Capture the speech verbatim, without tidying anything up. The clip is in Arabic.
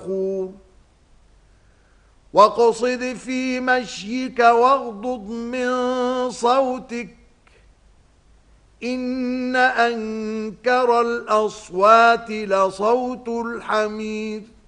فخور واقصد في مشيك واغضض من صوتك إن أنكر الأصوات لصوت الحمير